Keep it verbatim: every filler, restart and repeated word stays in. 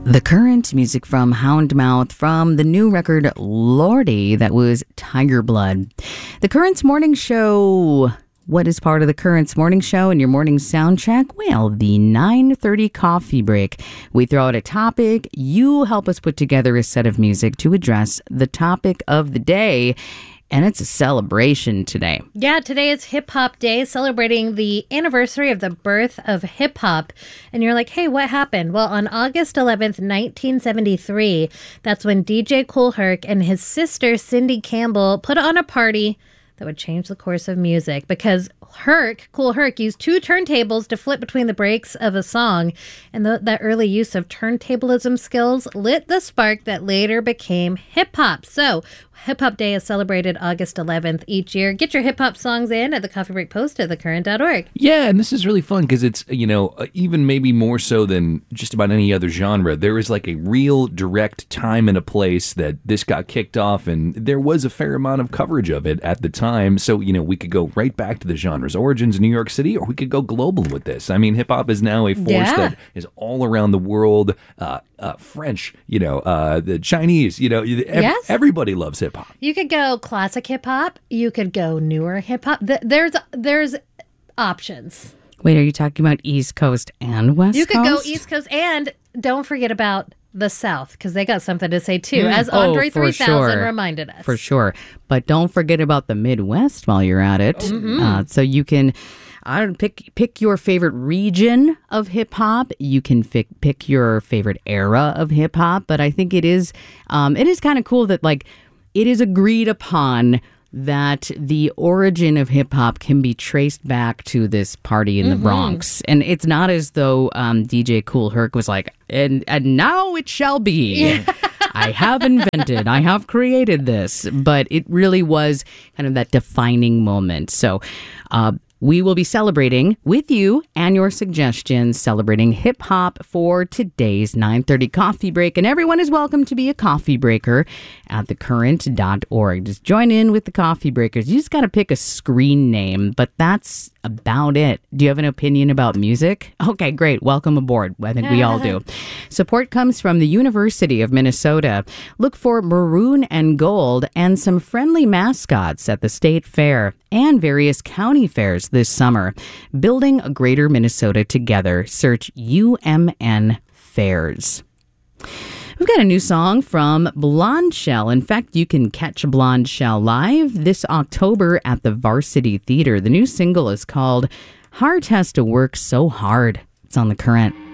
The Current, music from Houndmouth from the new record Lordy, that was Tiger Blood. The Current's morning show. What is part of the Current's morning show and your morning sound check? Well, the nine thirty coffee break. We throw out a topic. You help us put together a set of music to address the topic of the day. And it's a celebration today. Yeah, today is Hip Hop Day, celebrating the anniversary of the birth of hip hop. And you're like, hey, what happened? Well, on August eleventh, nineteen seventy-three, that's when D J Kool Herc and his sister Cindy Campbell put on a party that would change the course of music, because Herc, Kool Herc, used two turntables to flip between the breaks of a song, and the, that early use of turntablism skills lit the spark that later became hip-hop. So, Hip Hop Day is celebrated August eleventh each year. Get your hip-hop songs in at the Coffee Break Post at the current dot org. Yeah, and this is really fun because it's, you know, uh, even maybe more so than just about any other genre, there is like a real direct time and a place that this got kicked off, and there was a fair amount of coverage of it at the time. So, you know, we could go right back to the genre's origins in New York City, or we could go global with this. I mean, hip-hop is now a force Yeah. that is all around the world. Uh, uh, French, you know, uh, the Chinese, you know, ev- Yes. everybody loves hip-hop. You could go classic hip-hop. You could go newer hip-hop. Th- There's there's options. Wait, are you talking about East Coast and West You Coast? could go East Coast, and don't forget about the South, because they got something to say too, as Oh, Andre for three thousand sure. reminded us. For sure. But don't forget about the Midwest while you're at it. Mm-hmm. Uh, so you can I don't pick pick your favorite region of hip hop. You can pick pick your favorite era of hip hop. But I think it is um, it is kind of cool that like it is agreed upon that the origin of hip hop can be traced back to this party in the Bronx. And it's not as though um, D J Kool Herc was like, and, and now it shall be. I have invented, I have created this. But it really was kind of that defining moment. So, uh, we will be celebrating with you and your suggestions, celebrating hip hop for today's nine thirty coffee break. And everyone is welcome to be a coffee breaker at the current dot org. Just join in with the coffee breakers. You just got to pick a screen name, but that's about it. Do you have an opinion about music? Okay, great. Welcome aboard. I think we all do. Support comes from the University of Minnesota. Look for maroon and gold and some friendly mascots at the state fair and various county fairs this summer. Building a greater Minnesota together. Search U M N Fairs. We've got a new song from Blonde Shell. In fact, you can catch Blonde Shell live this October at the Varsity Theater. The new single is called Heart Has to Work So Hard. It's on The Current.